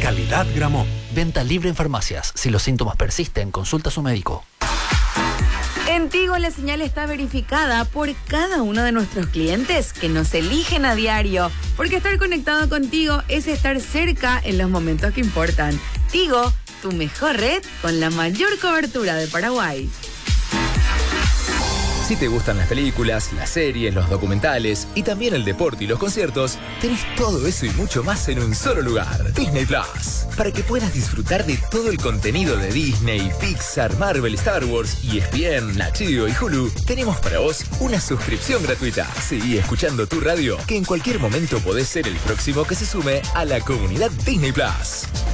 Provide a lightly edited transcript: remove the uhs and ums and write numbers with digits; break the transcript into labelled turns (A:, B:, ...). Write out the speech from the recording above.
A: Calidad Gramont.
B: Venta libre en farmacias. Si los síntomas persisten, consulta a su médico.
C: En Tigo la señal está verificada por cada uno de nuestros clientes que nos eligen a diario, porque estar conectado contigo es estar cerca en los momentos que importan. Tigo, tu mejor red con la mayor cobertura de Paraguay.
D: Si te gustan las películas, las series, los documentales y también el deporte y los conciertos, tenés todo eso y mucho más en un solo lugar. Disney Plus. Para que puedas disfrutar de todo el contenido de Disney, Pixar, Marvel, Star Wars, ESPN, Nat Geo y Hulu, tenemos para vos una suscripción gratuita. Seguí escuchando tu radio, que en cualquier momento podés ser el próximo que se sume a la comunidad Disney Plus.